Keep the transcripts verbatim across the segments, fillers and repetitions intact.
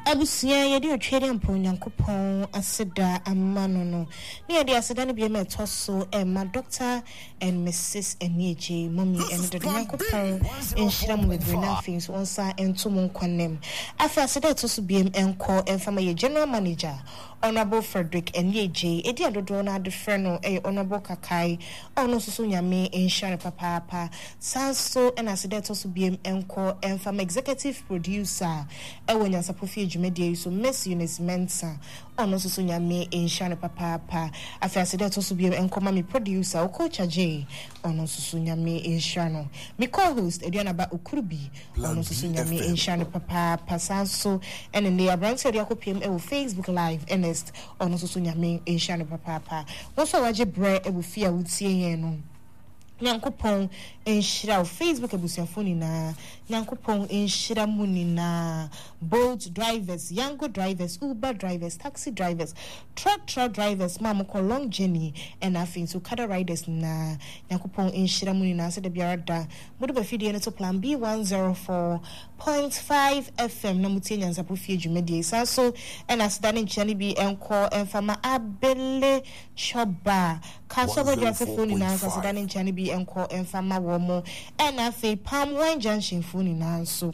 Abusia yedi otwere ampo Nyankopon aseda amano no. Ne yedi aseda ne bi ma toso e ma Doctor and Missus Enieje mommy and the Nyankopon enhira mu bebre na fins onsa ento mu nkwanem. Afa aseda toso bi em enko emfama ye general manager Honorable Frederick Enieje edi adodo na de freno e Honorable Kakai ono susu nyame enhira papa papa sanso and aseda toso bi em enko emfama executive producer e wonya sapofi Media so Miss Eunice Mensa ono so nyame enhane papa papa afase de to so bi enkoma me producer o coach J ono so nyame enhano me co-host Ediana ba Okurubi ono so nyame enhane papa papa sanso ene ne abranche de akopiem e wo Facebook live Ernest ono so nyame enhane papa papa wo so waje bre e wo fia wutie yen no Nyankopon enhira o Facebook abusuafo ni na Nyankopon enhira mu ni na boat drivers, Yango drivers, Uber drivers, taxi drivers, truck truck drivers, mama ko long journey and afin so kada riders na Nyankopon enhira mu ni na se de biara da mo de ba fidie no to plan B one oh four point five F M na mutie nyansa po fie dwumadi sa so and as da ne nchane bi enko enfama abele choba kaso bo dia fo ni na sa da ne nchane bi enko enfama wo mo and afi Palm Wine Junction fo ni na so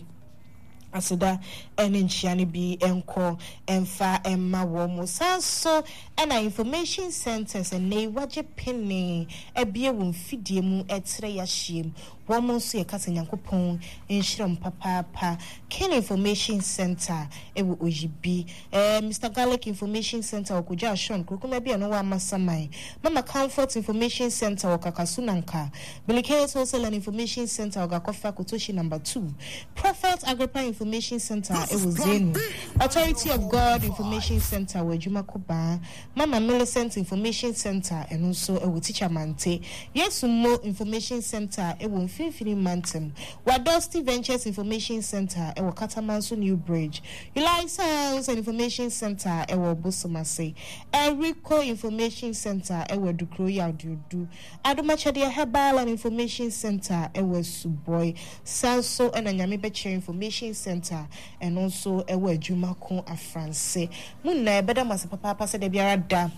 asida ene nchiane bi enko emfa emma wo mo sanso ena information centers ene waje penne ebie wo mfidie mu etre ya hiem wo mo so ye kasa Nyankopon enhyiram papa pa Ken Information Center ewo ojibi eh Mister Garlic Information Center okoja Sean krokoma bi eno wa masamai Mama Comfort Information Center okakasunanka Bilikate Wholesale Information Center ogakofa kotoshi number two Prophet Agrippa Information Center ewo Zenu Authority of God Information Center wajuma koba Mama Millicent Information Center eno so ewo Teacher Mante Yesu Mo Information Center ewo Mfimfini Mantem Wadosti Ventures Information Center ewo Katamanso New Bridge Eli Science and Information Center ewo Bosomase Enrico Information Center ewo Dukroya Adudu Adomachade Herbal and Information Center ewo Suboy Sanso and Anyame Beche Information Center and also ewo Jumako Afranse Munna ebeda masa papa papa se de biara da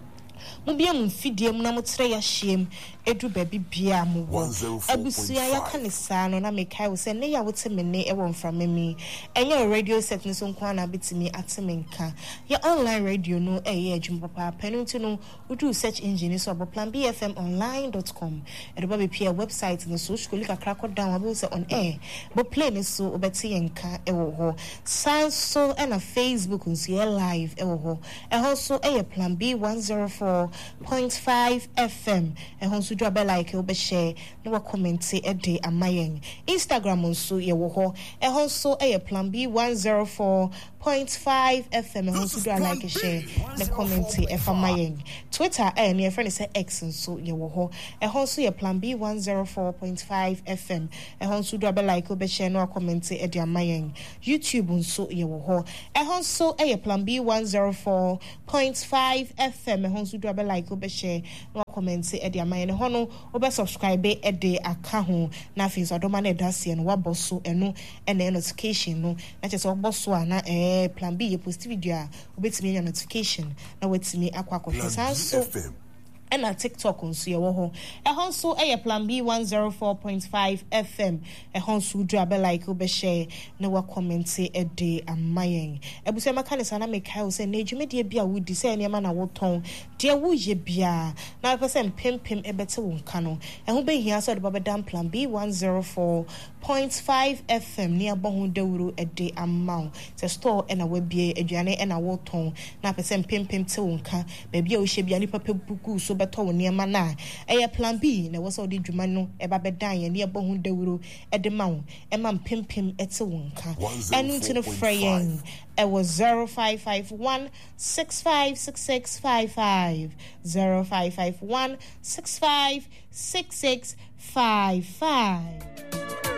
Mubia mfidie mu na mutre ya hiem edu baby bia mu wo abusuya ya kanisa no na mekai wo se ne ya wote mene e wo mframemi enye radio set ni so nkwa na bitimi atemenka ya online radio no eye adwuma papa penunti no udu search engine so abo plan b f m online dot com e do ba be website no so skoli kakra ko down abo se on air bo play ni so obeti yenka e wo ho sanso e na Facebook nso ye live e wo ho e ho so e plan b one oh four point five F M e ho so dwa like obe share no wa comment e de amayen Instagram nso ye wo ho e ho so e plan b one oh four point five F M e ho so dwa like share the comment e fa mayen Twitter e ne friend say X nso ye wo ho e ho so ye plan b one oh four point five F M e ho so dwa like obe share no wa comment e de amayen YouTube nso ye wo ho e ho so e plan b one oh four point five F M e ho so dwa like obe share no wa comment e de amayen ho no obe subscribe e de aka ho na fin so adoma na edase no wa boso eno ene notification no na che so boso ana eh plan B ye post video a obetimi nya notification na wetimi akwa akofesa so and a TikTok on so ye wo ho e ho so e plan B one oh four point five F M e ho so dra be like obe share na wa comment e de amayen e bu se maka ne sana make how say na dwumede bia wo di say ne ma na wo ton de wo ye bia na person pempem e bete wo nka no e ho be hia so de baba dan plan B one oh four point five F M ne abon dawuro e de amaw se store e na wa bie aduane e na wo ton na person pempem te wo nka ba bia wo hye bia ni papa buku so beto niema na eye plan B na wo so de dwuma no e ba bedan ye ne ebo hu dawuro e de ma wo e ma mpempem ete wonka enu nti no freyen e was zero five five one six five six six five five zero five five one six five six six five five